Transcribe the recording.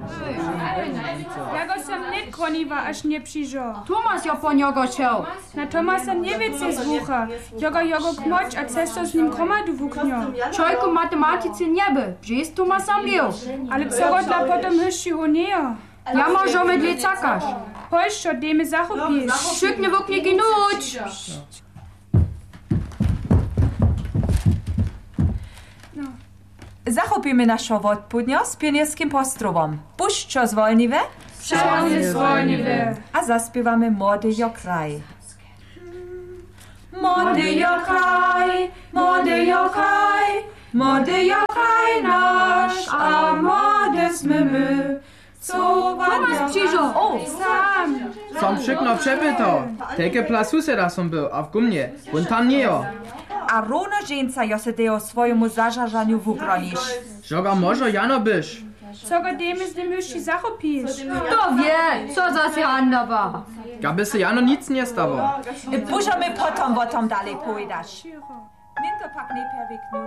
Ja go sam net kroniwa, aż nie przyjrzał. Tomas jo po niego chciał. Na Tomasa nie wiecie złucha. Jogo kmoć, a cesto z nim gromadu wuknio. Czojku matematice nie by, że jest Tomasa miał. Ale co go dla potem hyszczy ho nie? Ja może medle cakasz. Polszczo, demy zachopisz. Szyknie w oknie genuć. Zachopimy naszą odpowiednio z pionierskim postrowom. Puszczo zwolniwe, Czarny zwolniwy. a zaśpiewamy Młody jo kraj. Młody jo kraj, młody jo kraj, młody jo kraj nasz, a młodysmy my. Co Tomas przyjrzał. O, Sam. Som wszystko przepytał. Takie plasuse da som był, a w gumnie. On tam nie jo. a równo żeńca jo se teo swojemu zażarzaniu wubronisz. Żoga może jano byś. Co go demy z tym hyszczy zachopisz? To wie, co za się andawa. Gaby se jano nic nie stało. Możemy potem o tom dalej powiedzieć. Cicho. Niech to pak nie